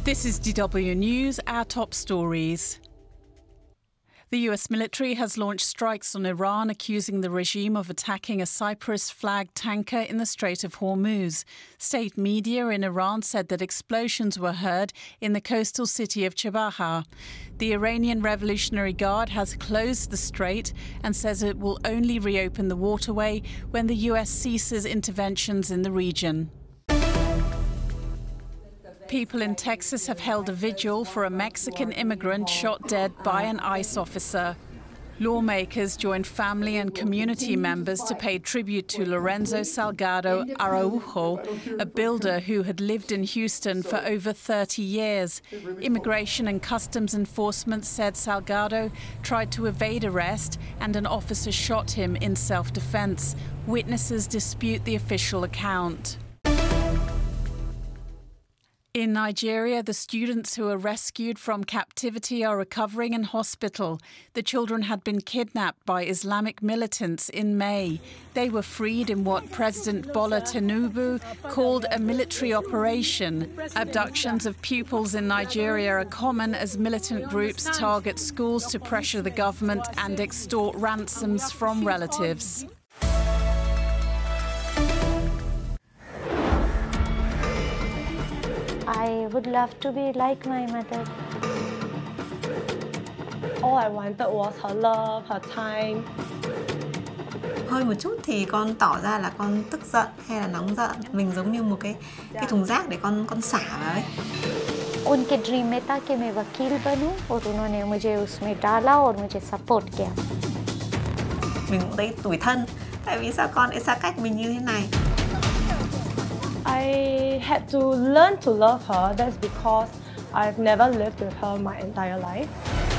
This is DW News, our top stories. The US military has launched strikes on Iran, accusing the regime of attacking a Cyprus-flagged tanker in the Strait of Hormuz. State media in Iran said that explosions were heard in the coastal city of Chabahar. The Iranian Revolutionary Guard has closed the strait and says it will only reopen the waterway when the US ceases interventions in the region. People in Texas have held a vigil for a Mexican immigrant shot dead by an ICE officer. Lawmakers joined family and community members to pay tribute to Lorenzo Salgado Araujo, a builder who had lived in Houston for over 30 years. Immigration and Customs Enforcement said Salgado tried to evade arrest and an officer shot him in self-defense. Witnesses dispute the official account. In Nigeria, the students who were rescued from captivity are recovering in hospital. The children had been kidnapped by Islamic militants in May. They were freed in what President Bola Tinubu called a military operation. Abductions of pupils in Nigeria are common as militant groups target schools to pressure the government and extort ransoms from relatives. I would love to be like my mother. All I wanted was her love, her time. Hơi một chút thì con tỏ ra là con tức giận hay là nóng giận. Mình giống như một cái thùng rác để con xả vào ấy. उनके dream में था कि मैं वकील बनूं और उन्होंने मुझे उसमें डाला और मुझे सपोर्ट किया. Mình cũng thấy tủi thân. Tại vì sao con lại xa cách mình như thế này? I had to learn to love her. That's because I've never lived with her my entire life.